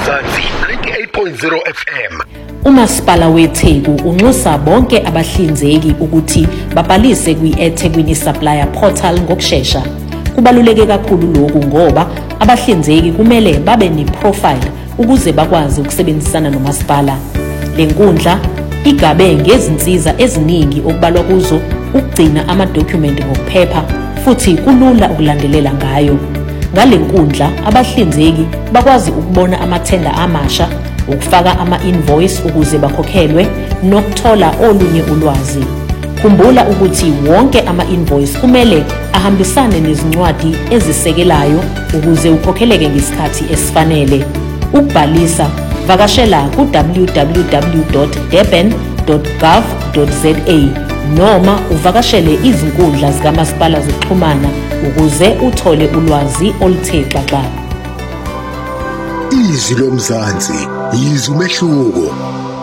Mzansi 98.0 FM. Umasipala weTheku unxusa bonke abahlinzeki ukuthi babhalise kwi-eThekwini Supplier Portal ngokusheshsha. Kubaluleke kakhulu lokhu ngoba abahlinzeki kumele babe ne-profile ukuze bakwazi ukusebenzisana nomasipala. Le nkundla igabe ngezinsiza eziningi okubalwa kuzo ukugcina amadokhumenti ngokuphepha futhi kulula ukulandelela ngayo. Ngale nkundla abahlinzeki bakwazi ukubona amathenda amasha, ukufaka ama-invoice ukuze bakhokhelwe nokuthola olunye ulwazi. Khumbula ukuthi wonke ama-invoice kumele ahambisane nezincwadi ezisekelayo ukuze ukhokheleke ngesikhathi esifanele. Ukubhalisa vakashela ku-www.durban.gov.za noma uvakashele izinkundla zikamasipala zokuxhumana ukuze uthole ulwazi oluthe xaxa. Izwi lomzansi, izwi umehluko.